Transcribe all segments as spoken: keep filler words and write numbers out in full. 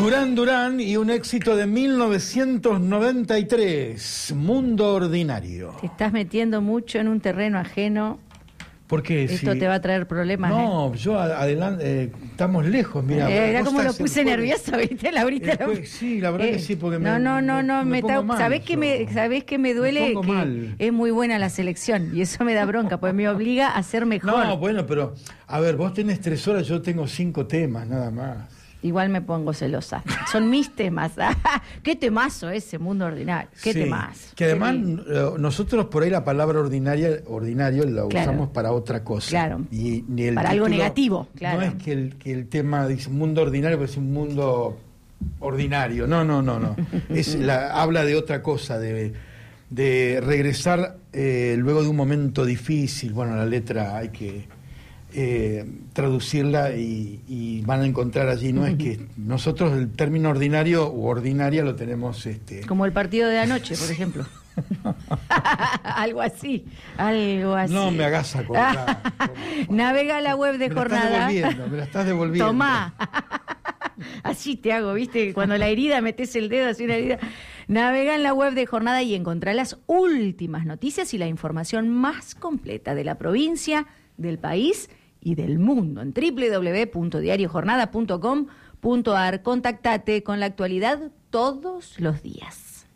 Durán Durán y un éxito de mil novecientos noventa y tres, Mundo Ordinario. Te estás metiendo mucho en un terreno ajeno. Porque esto si... te va a traer problemas. No, ¿eh? yo adelante, eh, estamos lejos, mira. Eh, era como lo puse nervioso, ¿viste, Laurita? Jueves, sí, la verdad eh, que sí, porque no, me No, no, no, me, me, me está, mal, ¿sabés que me, sabés que me duele? Me que mal. Es muy buena la selección y eso me da bronca, porque me obliga a ser mejor. No, bueno, pero, a ver, vos tenés tres horas, yo tengo cinco temas, nada más. Igual me pongo celosa. Son mis temas. Qué temazo ese, Mundo Ordinario. Qué sí, temazo. Que además nosotros por ahí la palabra ordinaria, ordinario la claro. usamos para otra cosa. Claro. Y, ni el para título, algo negativo. Claro. No es que el, que el tema dice mundo ordinario, pero es un mundo ordinario. No, no, no, no. Es la, habla de otra cosa, de, de regresar eh, luego de un momento difícil. Bueno, la letra hay que... Eh, traducirla y, y van a encontrar allí, no es que nosotros el término ordinario u ordinaria lo tenemos este como el partido de anoche, por ejemplo. algo así, algo así. No me hagas acordar. Navega a la web de me Jornada. La estás devolviendo, me la estás devolviendo. Tomá. Así te hago, ¿viste? Cuando la herida metes el dedo así en la herida. Navega en la web de Jornada y encontrá las últimas noticias y la información más completa de la provincia, del país y del mundo en doble u doble u doble u punto diario jornada punto com punto a r. Contactate con la actualidad todos los días.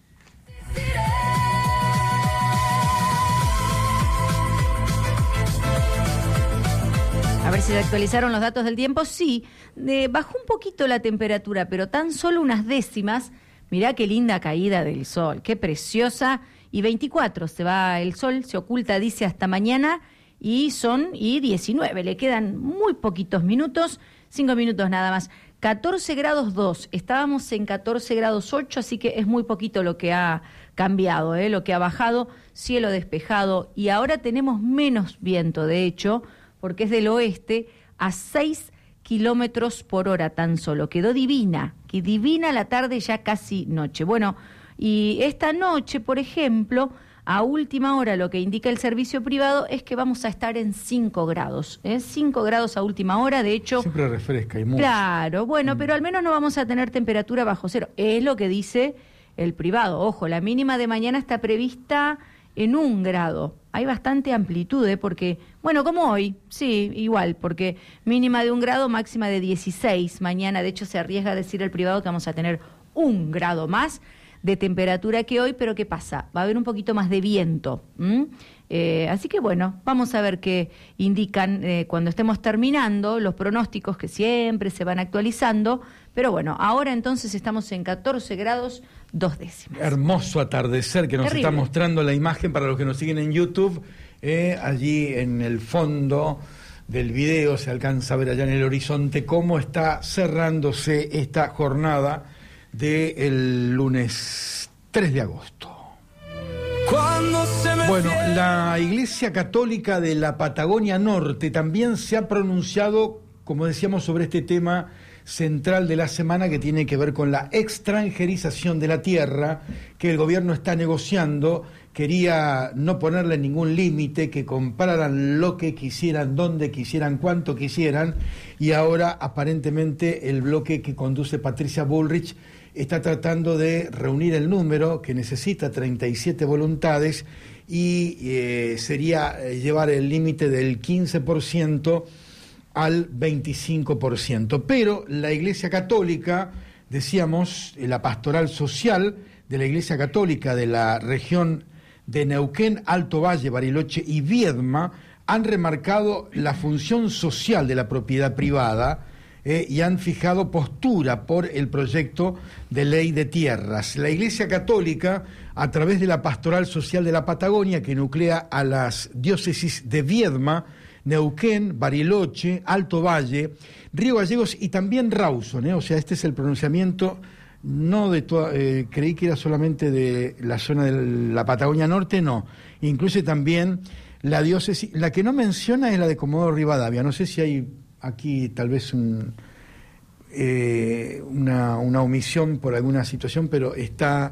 A ver si se actualizaron los datos del tiempo. Sí, eh, bajó un poquito la temperatura, pero tan solo unas décimas. Mirá qué linda caída del sol, qué preciosa. Y veinticuatro se va el sol, se oculta, dice, hasta mañana. Y son y diecinueve, le quedan muy poquitos minutos, cinco minutos nada más. catorce grados dos, estábamos en catorce grados ocho, así que es muy poquito lo que ha cambiado, ¿eh? Lo que ha bajado, cielo despejado. Y ahora tenemos menos viento, de hecho, porque es del oeste, a seis kilómetros por hora tan solo. Quedó divina, que divina la tarde, ya casi noche. Bueno, y esta noche, por ejemplo... A última hora lo que indica el servicio privado es que vamos a estar en cinco grados, ¿eh? cinco grados a última hora, de hecho... Siempre refresca y mucho. Claro, bueno, mm. pero al menos no vamos a tener temperatura bajo cero, es lo que dice el privado. Ojo, la mínima de mañana está prevista en un grado, hay bastante amplitud, ¿eh? Porque, bueno, como hoy, sí, igual, porque mínima de un grado, máxima de dieciséis mañana, de hecho se arriesga a decir el privado que vamos a tener un grado más de temperatura que hoy, pero ¿qué pasa? Va a haber un poquito más de viento. Eh, así que bueno, vamos a ver qué indican eh, cuando estemos terminando los pronósticos que siempre se van actualizando, pero bueno, ahora entonces estamos en catorce grados, dos décimas. Hermoso atardecer que nos Terrible. Está mostrando la imagen para los que nos siguen en YouTube, eh, allí en el fondo del video se alcanza a ver allá en el horizonte cómo está cerrándose esta jornada del lunes tres de agosto. Bueno, la Iglesia Católica de la Patagonia Norte también se ha pronunciado, como decíamos, sobre este tema central de la semana que tiene que ver con la extranjerización de la tierra, que el gobierno está negociando. Quería no ponerle ningún límite, que compraran lo que quisieran, donde quisieran, cuánto quisieran, y ahora aparentemente el bloque que conduce Patricia Bullrich está tratando de reunir el número que necesita, treinta y siete voluntades, y eh, sería llevar el límite del quince por ciento al veinticinco por ciento. Pero la Iglesia Católica, decíamos, la pastoral social de la Iglesia Católica de la región de Neuquén, Alto Valle, Bariloche y Viedma, han remarcado la función social de la propiedad privada, Eh, y han fijado postura por el proyecto de ley de tierras. La Iglesia Católica, a través de la Pastoral Social de la Patagonia, que nuclea a las diócesis de Viedma, Neuquén, Bariloche, Alto Valle, Río Gallegos y también Rawson, ¿eh? O sea, este es el pronunciamiento, no de toda, eh, creí que era solamente de la zona de la Patagonia Norte, no, incluye también la diócesis, la que no menciona es la de Comodoro Rivadavia, no sé si hay aquí tal vez un, eh, una, una omisión por alguna situación, pero está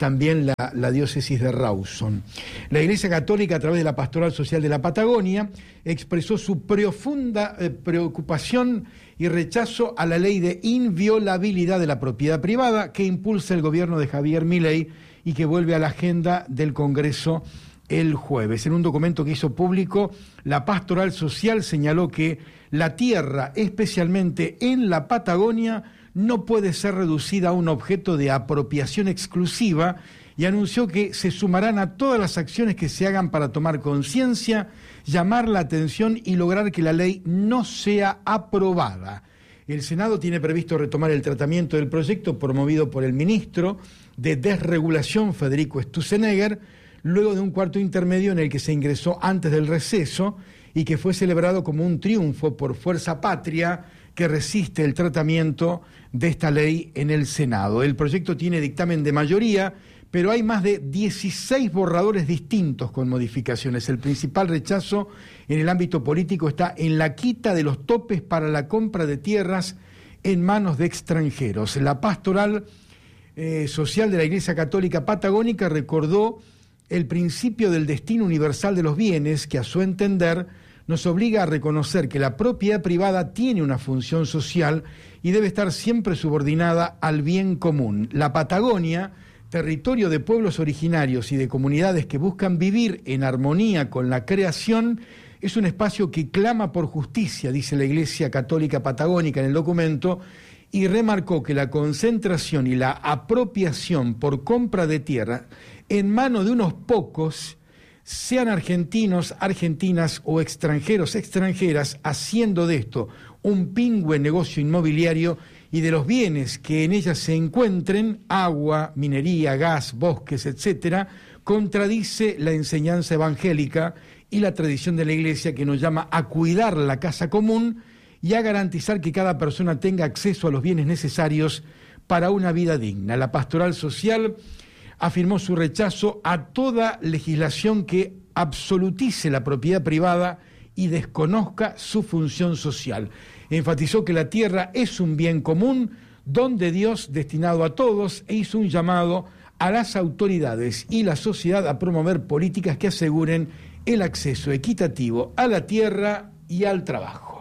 también la, la diócesis de Rawson. La Iglesia Católica, a través de la Pastoral Social de la Patagonia, expresó su profunda eh, preocupación y rechazo a la ley de inviolabilidad de la propiedad privada que impulsa el gobierno de Javier Milei y que vuelve a la agenda del Congreso el jueves. En un documento que hizo público, la Pastoral Social señaló que la tierra, especialmente en la Patagonia, no puede ser reducida a un objeto de apropiación exclusiva y anunció que se sumarán a todas las acciones que se hagan para tomar conciencia, llamar la atención y lograr que la ley no sea aprobada. El Senado tiene previsto retomar el tratamiento del proyecto promovido por el ministro de Desregulación, Federico Sturzenegger, luego de un cuarto intermedio en el que se ingresó antes del receso y que fue celebrado como un triunfo por Fuerza Patria, que resiste el tratamiento de esta ley en el Senado. El proyecto tiene dictamen de mayoría, pero hay más de dieciséis borradores distintos con modificaciones. El principal rechazo en el ámbito político está en la quita de los topes para la compra de tierras en manos de extranjeros. La Pastoral eh, Social de la Iglesia Católica Patagónica recordó el principio del destino universal de los bienes, que a su entender nos obliga a reconocer que la propiedad privada tiene una función social y debe estar siempre subordinada al bien común. La Patagonia, territorio de pueblos originarios y de comunidades que buscan vivir en armonía con la creación, es un espacio que clama por justicia, dice la Iglesia Católica Patagónica en el documento, y remarcó que la concentración y la apropiación por compra de tierra en manos de unos pocos, sean argentinos, argentinas o extranjeros, extranjeras, haciendo de esto un pingüe negocio inmobiliario y de los bienes que en ellas se encuentren, agua, minería, gas, bosques, etcétera, contradice la enseñanza evangélica y la tradición de la Iglesia, que nos llama a cuidar la casa común y a garantizar que cada persona tenga acceso a los bienes necesarios para una vida digna. La Pastoral Social afirmó su rechazo a toda legislación que absolutice la propiedad privada y desconozca su función social. Enfatizó que la tierra es un bien común, don de Dios destinado a todos, e hizo un llamado a las autoridades y la sociedad a promover políticas que aseguren el acceso equitativo a la tierra y al trabajo.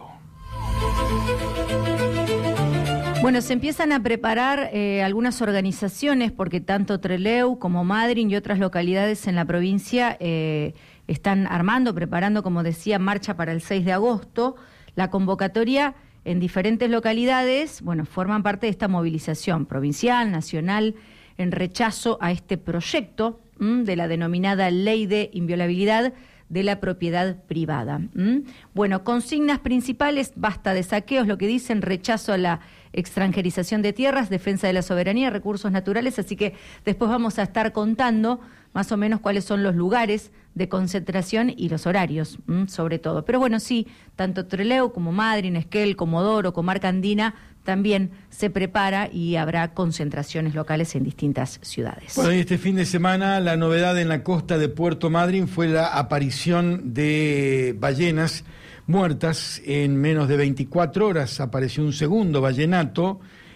Bueno, se empiezan a preparar eh, algunas organizaciones, porque tanto Trelew como Madryn y otras localidades en la provincia eh, están armando, preparando, como decía, marcha para el seis de agosto. La convocatoria en diferentes localidades, bueno, forman parte de esta movilización provincial, nacional, en rechazo a este proyecto ¿m? de la denominada Ley de Inviolabilidad de la Propiedad Privada. ¿m? Bueno, consignas principales: basta de saqueos, lo que dicen, rechazo a la extranjerización de tierras, defensa de la soberanía, recursos naturales, así que después vamos a estar contando más o menos cuáles son los lugares de concentración y los horarios, ¿m? sobre todo. Pero bueno, sí, tanto Trelew como Madryn, Esquel, Comodoro, Comarca Andina, también se prepara y habrá concentraciones locales en distintas ciudades. Bueno, y este fin de semana la novedad en la costa de Puerto Madryn fue la aparición de ballenas muertas. En menos de veinticuatro horas apareció un segundo ballenato,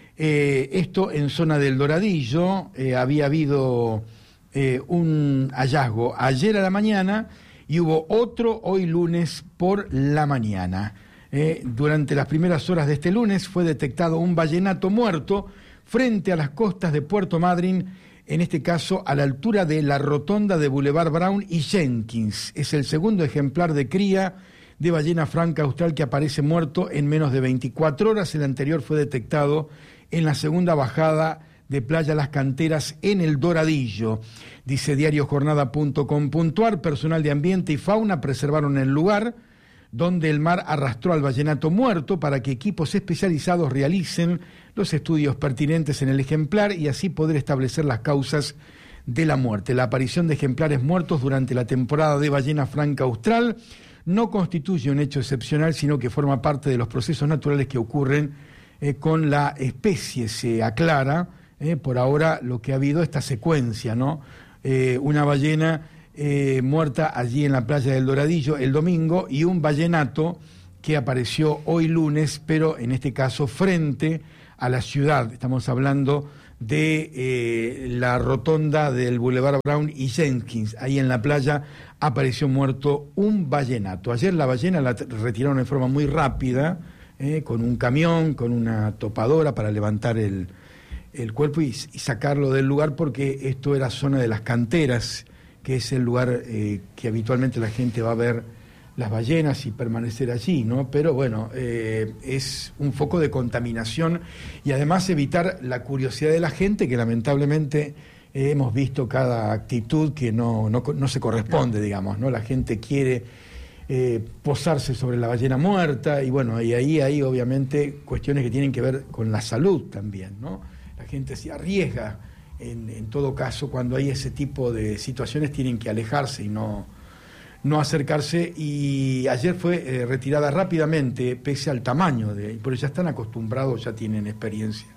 eh, esto en zona del Doradillo. Eh, había habido eh, un hallazgo ayer a la mañana y hubo otro hoy lunes por la mañana. Eh, durante las primeras horas de este lunes fue detectado un ballenato muerto frente a las costas de Puerto Madryn, en este caso a la altura de la rotonda de Boulevard Brown y Jenkins. Es el segundo ejemplar de cría de ballena franca austral que aparece muerto en menos de veinticuatro horas. El anterior fue detectado en la segunda bajada de Playa Las Canteras en el Doradillo. Dice diario jornada punto com punto a r, personal de ambiente y fauna preservaron el lugar donde el mar arrastró al ballenato muerto para que equipos especializados realicen los estudios pertinentes en el ejemplar y así poder establecer las causas de la muerte. La aparición de ejemplares muertos durante la temporada de ballena franca austral no constituye un hecho excepcional, sino que forma parte de los procesos naturales que ocurren eh, con la especie. Se aclara eh, por ahora lo que ha habido, esta secuencia, ¿no? Eh, una ballena Eh, muerta allí en la playa del Doradillo el domingo y un ballenato que apareció hoy lunes, pero en este caso frente a la ciudad. Estamos hablando de eh, la rotonda del Boulevard Brown y Jenkins. Ahí en la playa apareció muerto un ballenato. Ayer la ballena la retiraron de forma muy rápida, eh, con un camión, con una topadora para levantar el, el cuerpo y, y sacarlo del lugar, porque esto era zona de las canteras, que es el lugar eh, que habitualmente la gente va a ver las ballenas y permanecer allí, ¿no? Pero bueno, eh, es un foco de contaminación y además evitar la curiosidad de la gente, que lamentablemente eh, hemos visto cada actitud que no, no, no se corresponde, digamos, ¿no? La gente quiere eh, posarse sobre la ballena muerta y bueno, y ahí hay obviamente cuestiones que tienen que ver con la salud también, ¿no? La gente se arriesga, en, en todo caso, cuando hay ese tipo de situaciones tienen que alejarse y no... no acercarse, y ayer fue eh, retirada rápidamente, pese al tamaño, de, pero ya están acostumbrados, ya tienen experiencia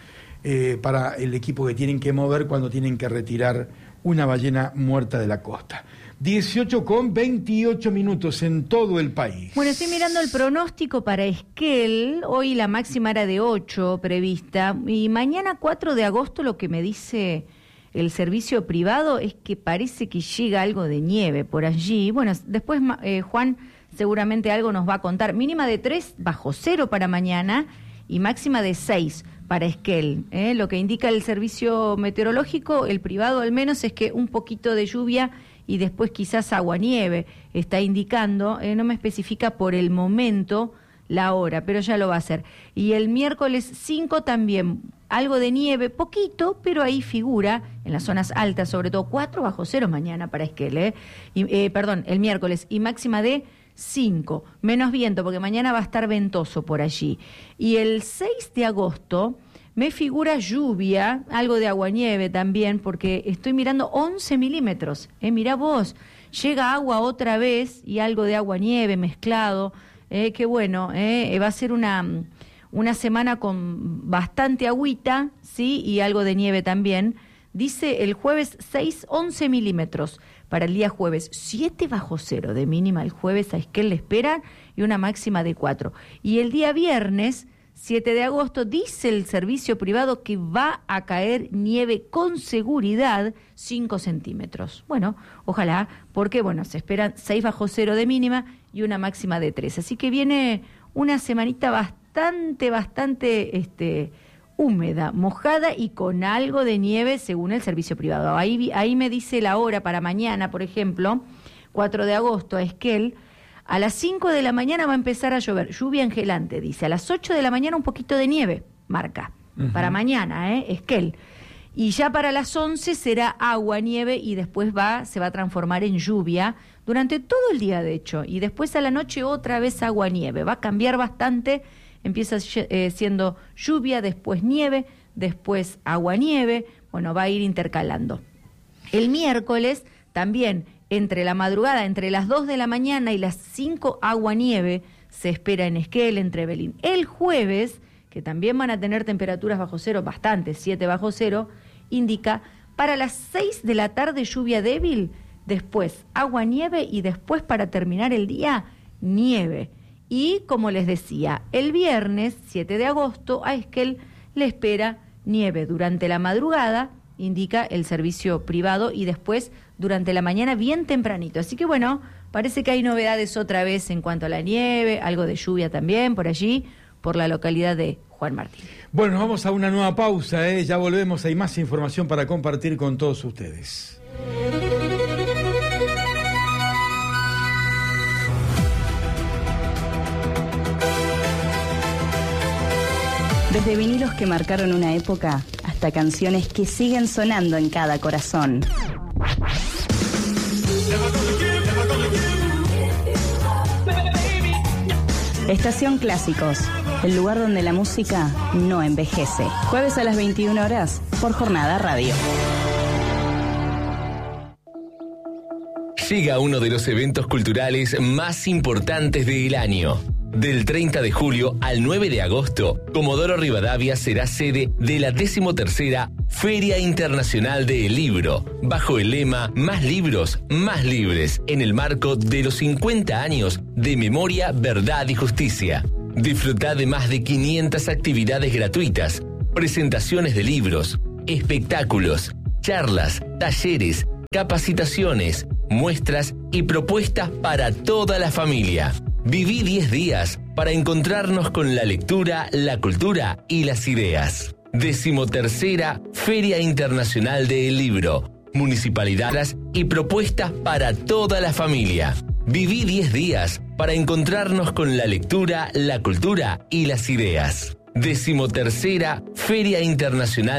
eh, para el equipo que tienen que mover cuando tienen que retirar una ballena muerta de la costa. dieciocho con veintiocho minutos en todo el país. Bueno, estoy mirando el pronóstico para Esquel. Hoy la máxima era de ocho prevista, y mañana cuatro de agosto lo que me dice el servicio privado es que parece que llega algo de nieve por allí. Bueno, después eh, Juan seguramente algo nos va a contar. Mínima de tres bajo cero para mañana y máxima de seis para Esquel. ¿eh? Lo que indica el servicio meteorológico, el privado al menos, es que un poquito de lluvia y después quizás aguanieve está indicando. Eh, no me especifica por el momento la hora, pero ya lo va a hacer. Y el miércoles cinco también algo de nieve, poquito, pero ahí figura, en las zonas altas, sobre todo cuatro bajo cero mañana para Esquel, ¿eh? Y, eh, perdón, el miércoles, y máxima de cinco, menos viento, porque mañana va a estar ventoso por allí. Y el seis de agosto me figura lluvia, algo de aguanieve también, porque estoy mirando once milímetros, ¿eh? Mirá vos, llega agua otra vez y algo de aguanieve mezclado, eh, qué bueno, eh, va a ser una... una semana con bastante agüita, ¿sí? Y algo de nieve también. Dice el jueves seis, once milímetros para el día jueves. siete bajo cero de mínima el jueves a Esquel le esperan y una máxima de cuatro. Y el día viernes, siete de agosto, dice el servicio privado que va a caer nieve con seguridad, cinco centímetros. Bueno, ojalá, porque bueno, se esperan seis bajo cero de mínima y una máxima de tres. Así que viene una semanita bastante bastante, bastante este, húmeda, mojada y con algo de nieve según el servicio privado. Ahí, ahí me dice la hora para mañana, por ejemplo, cuatro de agosto, a Esquel, a las cinco de la mañana va a empezar a llover, lluvia angelante, dice, a las ocho de la mañana un poquito de nieve, marca, uh-huh. Para mañana, ¿eh? Esquel. Y ya para las once será agua, nieve y después va, se va a transformar en lluvia durante todo el día, de hecho, y después a la noche otra vez agua, nieve, va a cambiar bastante. Empieza eh, siendo lluvia, después nieve, después agua-nieve, bueno, va a ir intercalando. El miércoles también, entre la madrugada, entre las dos de la mañana y las cinco, agua-nieve se espera en Esquel, entre Belín. El jueves, que también van a tener temperaturas bajo cero, bastante, siete bajo cero, indica para las seis de la tarde lluvia débil, después agua-nieve y después para terminar el día, nieve. Y, como les decía, el viernes, siete de agosto, a Esquel le espera nieve durante la madrugada, indica el servicio privado, y después durante la mañana bien tempranito. Así que, bueno, parece que hay novedades otra vez en cuanto a la nieve, algo de lluvia también por allí, por la localidad de Juan Martín. Bueno, vamos a una nueva pausa, ¿eh? Ya volvemos, hay más información para compartir con todos ustedes. Desde vinilos que marcaron una época hasta canciones que siguen sonando en cada corazón. Estación Clásicos, el lugar donde la música no envejece. Jueves a las veintiuna horas por Jornada Radio. Llega uno de los eventos culturales más importantes del año. Del treinta de julio al nueve de agosto, Comodoro Rivadavia será sede de la decimotercera Feria Internacional del Libro, bajo el lema Más libros, más libres, en el marco de los cincuenta años de Memoria, Verdad y Justicia. Disfrutá de más de quinientas actividades gratuitas, presentaciones de libros, espectáculos, charlas, talleres, capacitaciones, muestras y propuestas para toda la familia. Viví diez días para encontrarnos con la lectura, la cultura y las ideas. Decimotercera Feria Internacional del Libro. Municipalidades y propuestas para toda la familia. Viví diez días para encontrarnos con la lectura, la cultura y las ideas. Decimotercera Feria Internacional